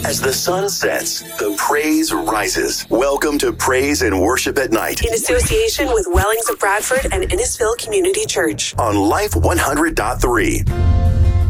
As the sun sets, the praise rises. Welcome to Praise and Worship at Night. In association with Wellings of Bradford and Innisfil Community Church. On Life 100.3.